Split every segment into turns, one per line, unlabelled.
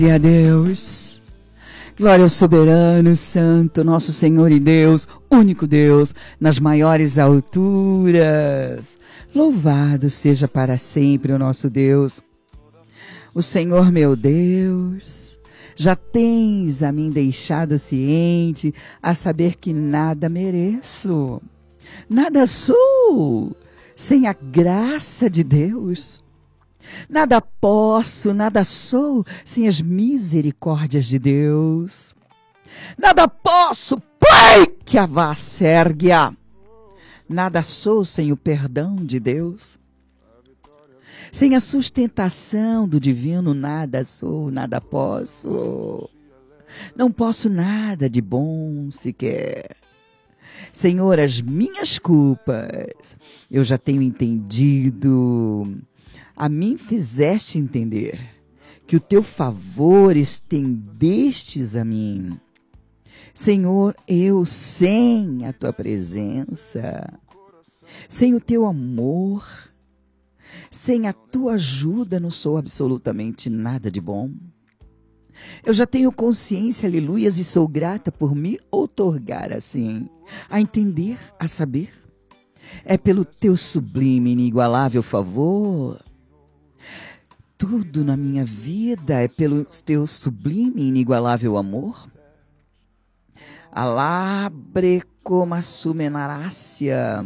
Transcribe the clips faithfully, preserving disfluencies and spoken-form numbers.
Glória a Deus, glória ao soberano, santo, nosso Senhor e Deus, único Deus, nas maiores alturas. Louvado seja para sempre o nosso Deus. O Senhor meu Deus, já tens a mim deixado ciente a saber que nada mereço, nada sou sem a graça de Deus. Nada posso, nada sou sem as misericórdias de Deus. Nada posso, Pai, que a vá sérguia. Nada sou sem o perdão de Deus. Sem a sustentação do divino, nada sou, nada posso. Não posso nada de bom sequer. Senhor, as minhas culpas eu já tenho entendido. A mim fizeste entender que o teu favor estendestes a mim. Senhor, eu sem a tua presença, sem o teu amor, sem a tua ajuda, não sou absolutamente nada de bom. Eu já tenho consciência, aleluias, e sou grata por me outorgar assim, a entender, a saber. É pelo teu sublime e inigualável favor. Tudo na minha vida é pelo teu sublime e inigualável amor. Alabre como a sumenarácia.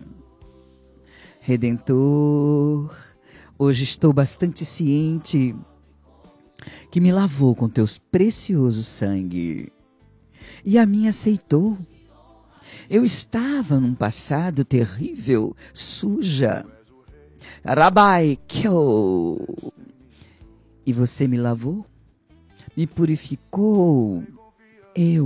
Redentor, hoje estou bastante ciente que me lavou com teus preciosos sangue e a mim aceitou. Eu estava num passado terrível, suja. Rabai, Kyo. E você me lavou, me purificou. Eu